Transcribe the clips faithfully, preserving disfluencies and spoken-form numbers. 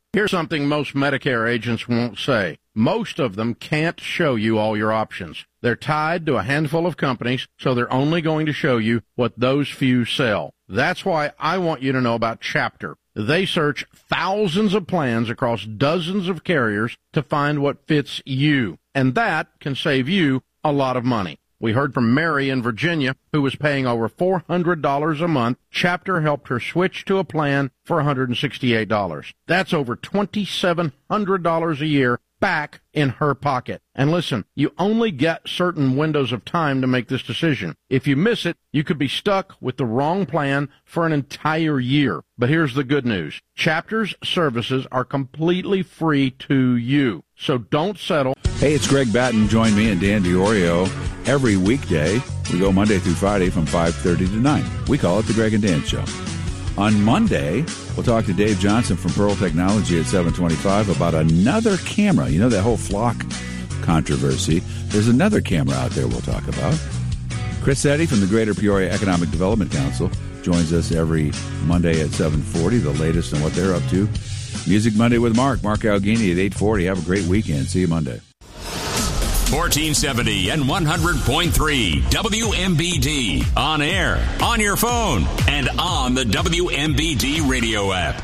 Here's something most Medicare agents won't say. Most of them can't show you all your options. They're tied to a handful of companies, so they're only going to show you what those few sell. That's why I want you to know about Chapter. They search thousands of plans across dozens of carriers to find what fits you, and that can save you a lot of money. We heard from Mary in Virginia, who was paying over four hundred dollars a month. Chapter helped her switch to a plan for one hundred sixty-eight dollars. That's over two thousand seven hundred dollars a year back in her pocket. And listen, you only get certain windows of time to make this decision. If you miss it, you could be stuck with the wrong plan for an entire year. But here's the good news. Chapter's services are completely free to you. So don't settle. Hey, it's Greg Batten. Join me and Dan Diorio every weekday. We go Monday through Friday from five thirty to nine. We call it the Greg and Dan Show. On Monday, we'll talk to Dave Johnson from Pearl Technology at seven twenty-five about another camera. You know that whole flock controversy. There's another camera out there we'll talk about. Chris Eddy from the Greater Peoria Economic Development Council joins us every Monday at seven forty, the latest on what they're up to. Music Monday with Mark. Mark Alghini at eight forty. Have a great weekend. See you Monday. fourteen seventy and one hundred point three W M B D. On air, on your phone, and on the W M B D radio app.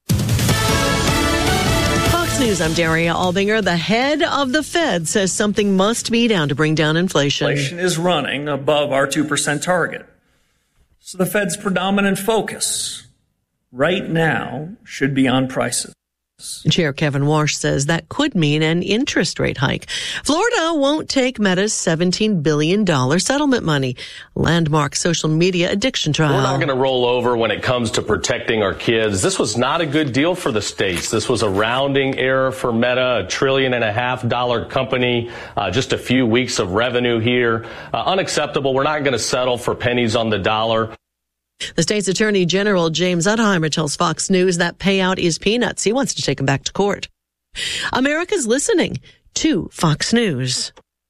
Fox News, I'm Daria Albinger. The head of the Fed says something must be done to bring down inflation. Inflation is running above our two percent target. So the Fed's predominant focus right now should be on prices. Chair Kevin Warsh says that could mean an interest rate hike. Florida won't take Meta's seventeen billion dollars settlement money. Landmark social media addiction trial. We're not going to roll over when it comes to protecting our kids. This was not a good deal for the states. This was a rounding error for Meta, a trillion and a half dollar company, uh, just a few weeks of revenue here. Uh, unacceptable. We're not going to settle for pennies on the dollar. The state's attorney general, James Utheimer, tells Fox News that payout is peanuts. He wants to take him back to court. America's listening to Fox News.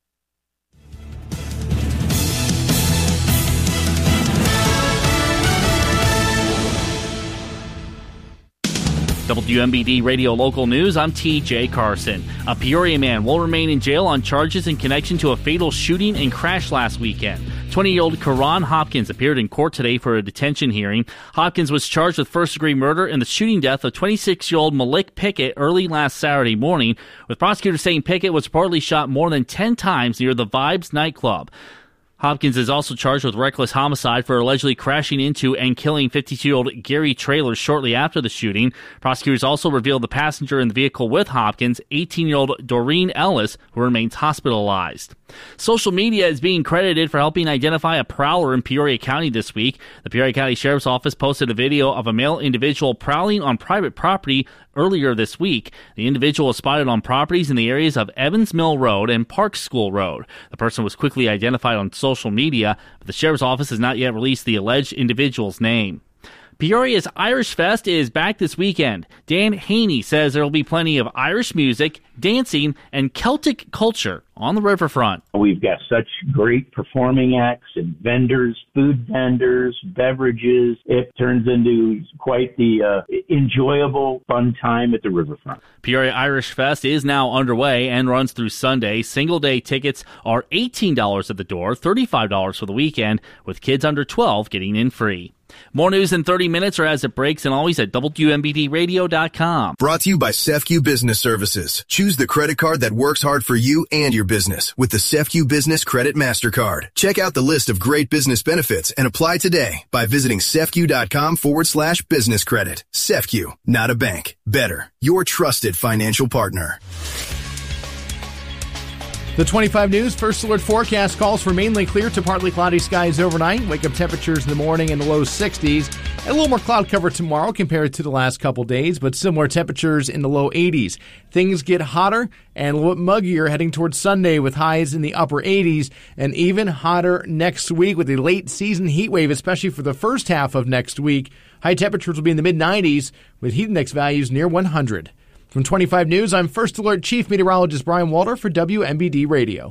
W M B D Radio Local News, I'm T J Carson. A Peoria man will remain in jail on charges in connection to a fatal shooting and crash last weekend. twenty-year-old Karan Hopkins appeared in court today for a detention hearing. Hopkins was charged with first-degree murder in the shooting death of twenty-six-year-old Malik Pickett early last Saturday morning, with prosecutors saying Pickett was reportedly shot more than ten times near the Vibes nightclub. Hopkins is also charged with reckless homicide for allegedly crashing into and killing fifty-two-year-old Gary Traylor shortly after the shooting. Prosecutors also revealed the passenger in the vehicle with Hopkins, eighteen-year-old Doreen Ellis, who remains hospitalized. Social media is being credited for helping identify a prowler in Peoria County this week. The Peoria County Sheriff's Office posted a video of a male individual prowling on private property earlier this week. The individual was spotted on properties in the areas of Evans Mill Road and Park School Road. The person was quickly identified on social media, but the Sheriff's Office has not yet released the alleged individual's name. Peoria's Irish Fest is back this weekend. Dan Haney says there will be plenty of Irish music, dancing, and Celtic culture on the riverfront. We've got such great performing acts and vendors, food vendors, beverages. It turns into quite the uh, enjoyable, fun time at the riverfront. Peoria Irish Fest is now underway and runs through Sunday. Single-day tickets are eighteen dollars at the door, thirty-five dollars for the weekend, with kids under twelve getting in free. More news in thirty minutes or as it breaks, and always at W M B D radio dot com. Brought to you by SEFCU Business Services. Choose the credit card that works hard for you and your business with the SEFCU Business Credit MasterCard. Check out the list of great business benefits and apply today by visiting SEFCU.com forward slash business credit. SEFCU, not a bank. Better, your trusted financial partner. The twenty-five News First Alert forecast calls for mainly clear to partly cloudy skies overnight. Wake-up temperatures in the morning in the low sixties. And a little more cloud cover tomorrow compared to the last couple days, but similar temperatures in the low eighties. Things get hotter and a little bit muggier heading towards Sunday with highs in the upper eighties, and even hotter next week with a late season heat wave, especially for the first half of next week. High temperatures will be in the mid nineties with heat index values near one hundred. From twenty-five News, I'm First Alert Chief Meteorologist Brian Walter for W M B D Radio.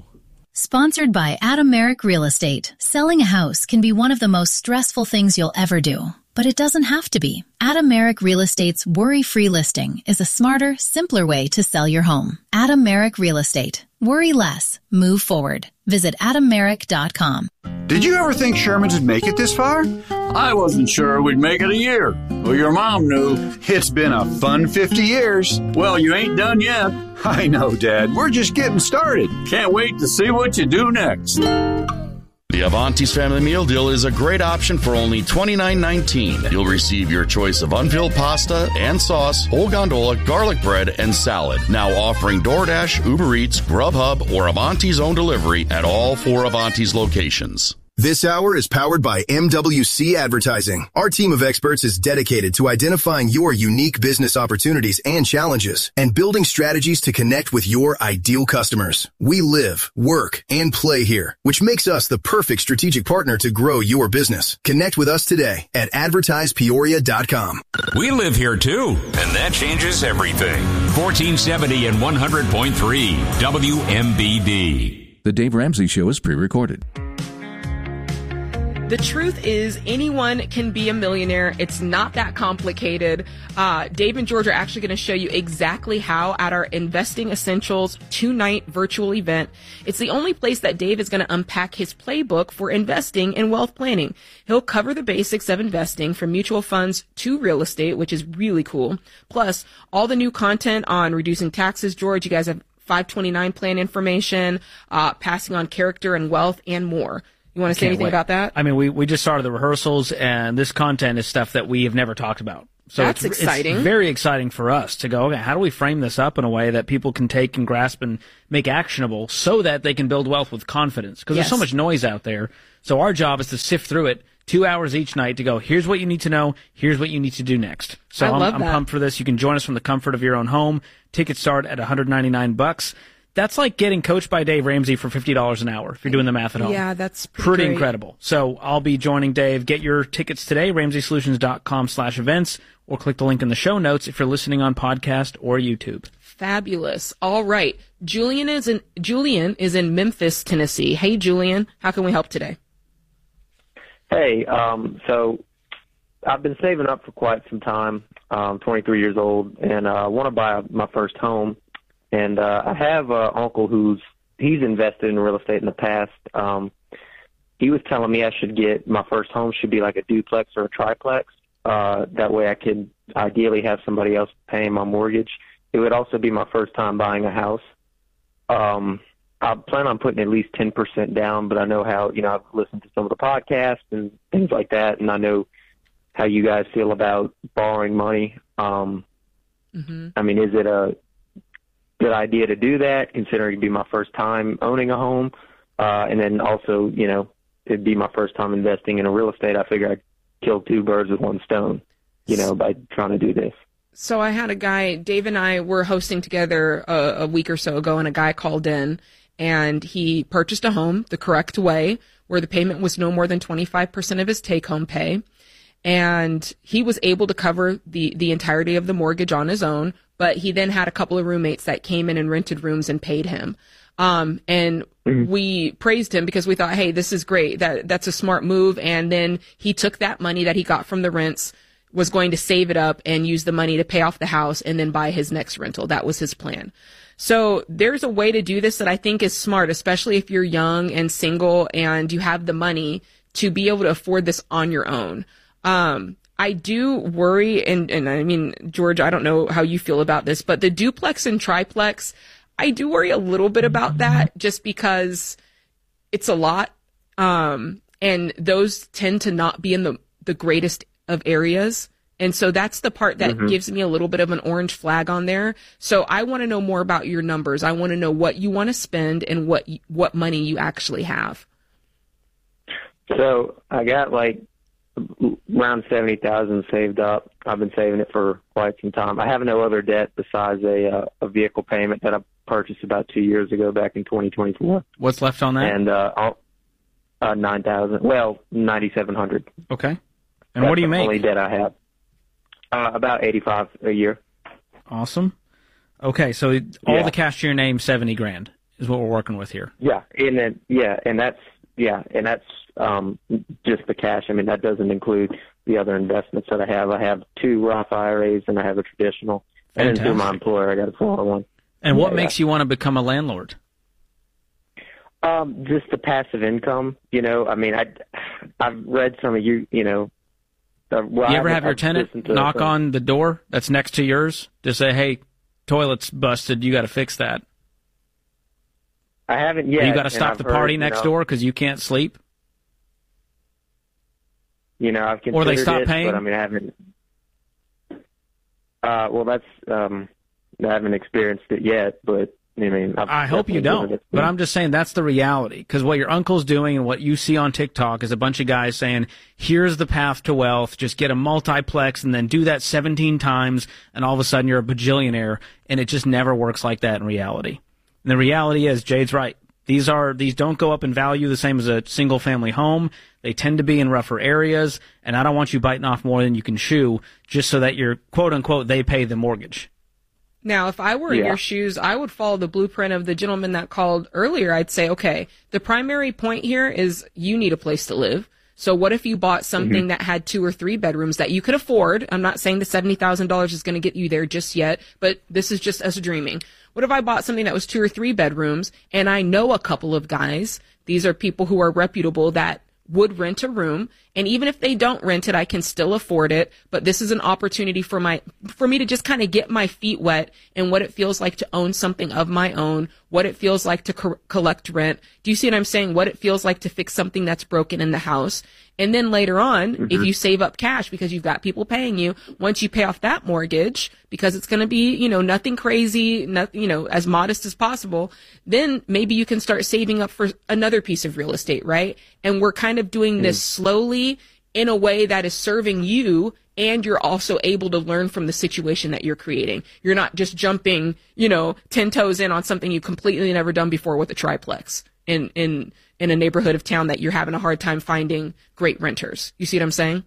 Sponsored by Adam Merrick Real Estate. Selling a house can be one of the most stressful things you'll ever do. but it doesn't have to be. Adam Merrick Real Estate's worry-free listing is a smarter, simpler way to sell your home. Adam Merrick Real Estate. Worry less. Move forward. Visit adam merrick dot com. Did you ever think Sherman's would make it this far? I wasn't sure we'd make it a year. Well, your mom knew. It's been a fun fifty years. Well, you ain't done yet. I know, Dad. We're just getting started. Can't wait to see what you do next. The Avanti's Family Meal Deal is a great option for only twenty-nine nineteen. You'll receive your choice of unfilled pasta and sauce, whole gondola, garlic bread, and salad. Now offering DoorDash, Uber Eats, Grubhub, or Avanti's own delivery at all four Avanti's locations. This hour is powered by M W C Advertising. Our team of experts is dedicated to identifying your unique business opportunities and challenges and building strategies to connect with your ideal customers. We live, work, and play here, which makes us the perfect strategic partner to grow your business. Connect with us today at advertise peoria dot com. We live here too, and that changes everything. fourteen seventy and one hundred point three W M B D. The Dave Ramsey Show is pre-recorded. The truth is anyone can be a millionaire. It's not that complicated. Uh, Dave and George are actually going to show you exactly how at our Investing Essentials two-night virtual event. It's the only place that Dave is going to unpack his playbook for investing and wealth planning. He'll cover the basics of investing from mutual funds to real estate, which is really cool. Plus, all the new content on reducing taxes. George, you guys have five twenty-nine plan information, uh, passing on character and wealth, and more. You want to say anything wait. about that? I mean, we, we just started the rehearsals, and this content is stuff that we have never talked about. So That's it's, exciting. It's very exciting for us to go, okay, how do we frame this up in a way that people can take and grasp and make actionable so that they can build wealth with confidence? Because Yes. there's so much noise out there. So our job is to sift through it two hours each night to go, here's what you need to know, here's what you need to do next. So I I'm, love I'm that. pumped for this. You can join us from the comfort of your own home. Tickets start at one hundred ninety-nine bucks. That's like getting coached by Dave Ramsey for fifty dollars an hour if you're doing the math at home. Yeah, that's pretty, Pretty great. incredible. So I'll be joining Dave. Get your tickets today, ramsey solutions dot com slash events, or click the link in the show notes if you're listening on podcast or YouTube. Fabulous. All right. Julian is in Julian is in Memphis, Tennessee. Hey, Julian, how can we help today? Hey, um, so I've been saving up for quite some time. I'm twenty-three years old, and uh, I want to buy my first home. And uh, I have an uncle who's he's invested in real estate in the past. Um, he was telling me I should get my first home should be like a duplex or a triplex. Uh, that way I could ideally have somebody else paying my mortgage. It would also be my first time buying a house. Um, I plan on putting at least ten percent down, but I know how, you know, I've listened to some of the podcasts and things like that, and I know how you guys feel about borrowing money. Um, mm-hmm. I mean, is it a good idea to do that, considering it'd be my first time owning a home? Uh, and then also, you know, it'd be my first time investing in a real estate. I figure I'd kill two birds with one stone, you know, by trying to do this. So I had a guy, Dave and I were hosting together a, a week or so ago, and a guy called in, and he purchased a home the correct way, where the payment was no more than twenty-five percent of his take-home pay. And he was able to cover the, the entirety of the mortgage on his own, but he then had a couple of roommates that came in and rented rooms and paid him. Um, and mm-hmm. we praised him because we thought, hey, this is great. That, that's a smart move. And then he took that money that he got from the rents, was going to save it up and use the money to pay off the house and then buy his next rental. That was his plan. So there's a way to do this that I think is smart, especially if you're young and single and you have the money to be able to afford this on your own. Um, I do worry, and, and I mean, George, I don't know how you feel about this, but the duplex and triplex, I do worry a little bit about that just because it's a lot. Um, and those tend to not be in the, the greatest of areas. And so that's the part that mm-hmm. gives me a little bit of an orange flag on there. So I want to know more about your numbers. I want to know what you want to spend and what, what money you actually have. So I got like around seventy thousand saved up. I've been saving it for quite some time. I have no other debt besides a uh, a vehicle payment that I purchased about two years ago back in twenty twenty-four. What's left on that? And uh, I'll, uh nine thousand. Well, ninety seven hundred. Okay. And That's what do you the make? Only debt I have. Uh, about eighty five a year. Awesome. Okay, so all yeah. the cash to your name, seventy grand is what we're working with here. Yeah, and then yeah, and that's yeah, and that's um just the cash. I mean, that doesn't include the other investments that I have. I have two Roth I R As and I have a traditional. Fantastic. And then through my employer, I got a four oh one. And what yeah, makes yeah. you want to become a landlord? Um, just the passive income. You know, I mean, I, I've read some of you, you know. Uh, well, you ever I've, have your I've tenant knock on the door that's next to yours to say, hey, toilet's busted, you got to fix that? I haven't yet. Or you got to stop the party heard, next you know, door because you can't sleep? You know, I've considered or they stop it, paying? but I mean, I haven't. Uh, well, that's um, I haven't experienced it yet, but I mean, I've I hope you don't. It. But I'm just saying that's the reality, because what your uncle's doing and what you see on TikTok is a bunch of guys saying, "Here's the path to wealth. Just get a multiplex and then do that seventeen times, and all of a sudden you're a bajillionaire." And it just never works like that in reality. And the reality is, Jade's right. These are these don't go up in value the same as a single family home. They tend to be in rougher areas, and I don't want you biting off more than you can chew just so that you're, quote unquote, they pay the mortgage. Now, if I were in yeah. your shoes, I would follow the blueprint of the gentleman that called earlier. I'd say, okay, the primary point here is you need a place to live. So what if you bought something mm-hmm. that had two or three bedrooms that you could afford? I'm not saying the seventy thousand dollars is going to get you there just yet, but this is just us dreaming. What if I bought something that was two or three bedrooms and I know a couple of guys, these are people who are reputable, that would rent a room, and even if they don't rent it, I can still afford it, but this is an opportunity for my for me to just kind of get my feet wet in what it feels like to own something of my own, what it feels like to co- collect rent. Do you see what I'm saying? What it feels like to fix something that's broken in the house. And then later on, mm-hmm. if you save up cash because you've got people paying you, once you pay off that mortgage, because it's going to be, you know, nothing crazy, nothing, you know, as modest as possible, then maybe you can start saving up for another piece of real estate, right? And we're kind of doing mm-hmm. this slowly in a way that is serving you, and you're also able to learn from the situation that you're creating. You're not just jumping, you know, ten toes in on something you completely never done before with a triplex in, in, in a neighborhood of town that you're having a hard time finding great renters. You see what I'm saying?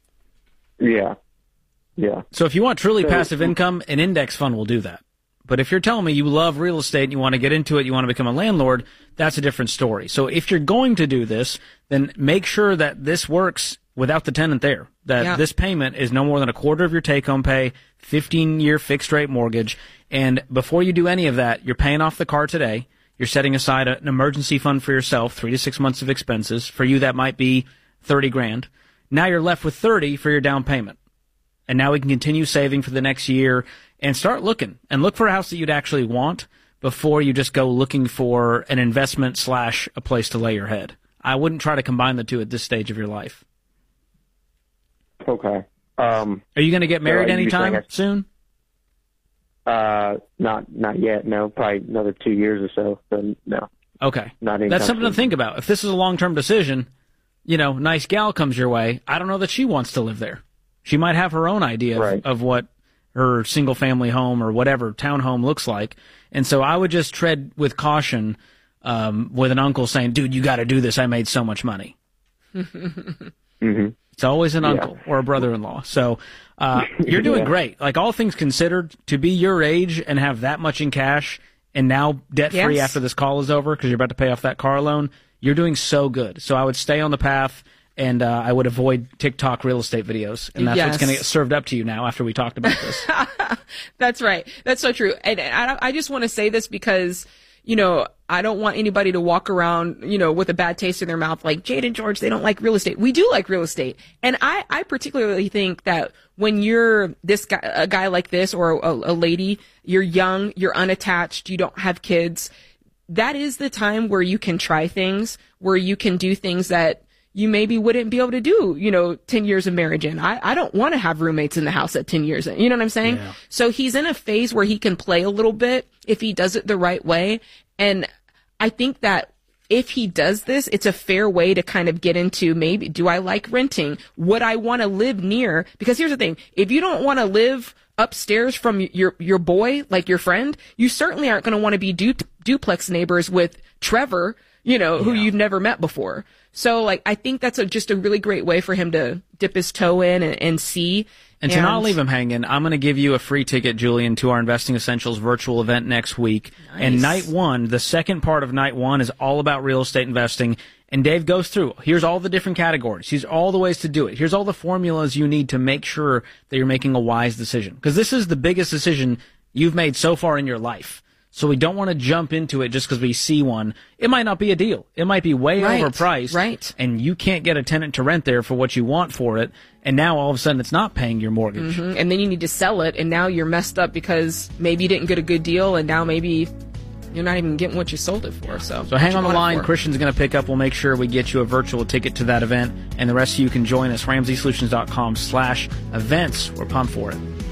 Yeah. Yeah. So if you want truly so, passive income, an index fund will do that. But if you're telling me you love real estate and you want to get into it, you want to become a landlord, that's a different story. So if you're going to do this, then make sure that this works without the tenant there, that yeah. this payment is no more than a quarter of your take-home pay, fifteen-year fixed-rate mortgage, and before you do any of that, you're paying off the car today. You're setting aside an emergency fund for yourself, three to six months of expenses. For you, that might be thirty grand. Now you're left with thirty for your down payment. And now we can continue saving for the next year and start looking. And look for a house that you'd actually want before you just go looking for an investment slash a place to lay your head. I wouldn't try to combine the two at this stage of your life. Okay. Um, Are you going to get married so anytime I, soon? Uh, not not yet. No, probably another two years or so. So no. Okay. Not That's something soon. to think about. If this is a long-term decision, you know, nice gal comes your way. I don't know that she wants to live there. She might have her own idea right. of, of what her single-family home or whatever townhome looks like. And so I would just tread with caution um, with an uncle saying, dude, you got to do this. I made so much money. mm-hmm. It's always an yeah. uncle or a brother-in-law. So uh, you're doing yeah. great. Like, all things considered, to be your age and have that much in cash and now debt-free yes. after this call is over because you're about to pay off that car loan, you're doing so good. So I would stay on the path. And uh, I would avoid TikTok real estate videos. And that's yes. what's going to get served up to you now after we talked about this. That's right. That's so true. And I, I just want to say this because, you know, I don't want anybody to walk around, you know, with a bad taste in their mouth like Jade and George, they don't like real estate. We do like real estate. And I, I particularly think that when you're this guy, a guy like this, or a, a lady, you're young, you're unattached, you don't have kids, that is the time where you can try things, where you can do things that you maybe wouldn't be able to do, you know, ten years of marriage in. I, I don't want to have roommates in the house at ten years in. You know what I'm saying? Yeah. So he's in a phase where he can play a little bit if he does it the right way. And I think that if he does this, it's a fair way to kind of get into maybe, do I like renting? Would I want to live near? Because here's the thing. If you don't want to live upstairs from your, your boy, like your friend, you certainly aren't going to want to be du- duplex neighbors with Trevor, you know, who yeah. you've never met before. So, like, I think that's a, just a really great way for him to dip his toe in and, and see. And, and to not leave him hanging, I'm going to give you a free ticket, Julian, to our Investing Essentials virtual event next week. Nice. And night one, the second part of night one, is all about real estate investing. And Dave goes through, here's all the different categories. Here's all the ways to do it. Here's all the formulas you need to make sure that you're making a wise decision. Because this is the biggest decision you've made so far in your life. So we don't want to jump into it just because we see one. It might not be a deal. It might be way Right, overpriced. right. And you can't get a tenant to rent there for what you want for it. And now all of a sudden it's not paying your mortgage. hmm And then you need to sell it, and now you're messed up because maybe you didn't get a good deal, and now maybe you're not even getting what you sold it for. So, So hang what on you the bought it line. for. Christian's going to pick up. We'll make sure we get you a virtual ticket to that event. And the rest of you can join us. Ramsey Solutions dot com slash events. We're pumped for it.